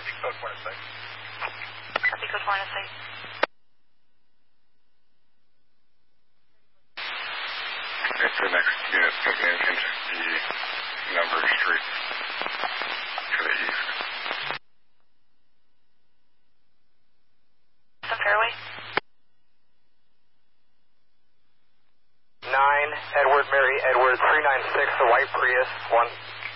Copy code 406. Copy code 406. It's the next unit taking into the number of streets to the east. Some fairway. 9, Edward, Mary, Edward, 396, the white Prius, 1.